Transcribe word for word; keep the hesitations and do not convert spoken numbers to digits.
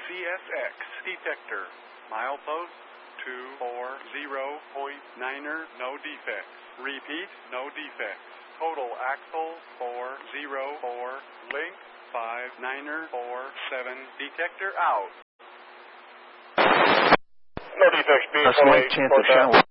C S X detector. Milepost two four zero point niner, no defects. Repeat, no defects. Total axle four zero four. Link five niner four seven. Detector out. No defects, A slight chance of shower.